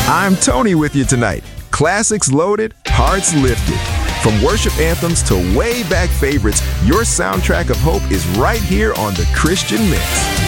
I'm Tony with you tonight. Classics loaded, hearts lifted. From worship anthems to way back favorites, your soundtrack of hope is right here on The Christian Mix.